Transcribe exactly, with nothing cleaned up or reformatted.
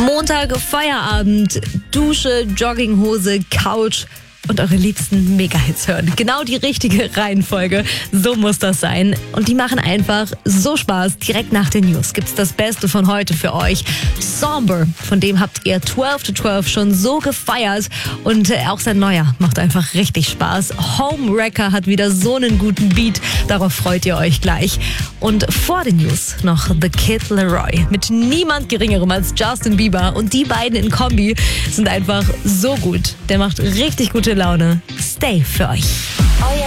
Montag, Feierabend, Dusche, Jogginghose, Couch und eure liebsten Mega-Hits hören. Genau die richtige Reihenfolge. So muss das sein. Und die machen einfach so Spaß. Direkt nach den News gibt's das Beste von heute für euch. Somber, von dem habt ihr zwölf to zwölf schon so gefeiert. Und äh, auch sein neuer macht einfach richtig Spaß. Homewrecker hat wieder so einen guten Beat. Darauf freut ihr euch gleich. Und vor den News noch The Kid Laroi mit niemand geringerem als Justin Bieber. Und die beiden in Kombi sind einfach so gut. Der macht richtig gute Laune. Stay für euch.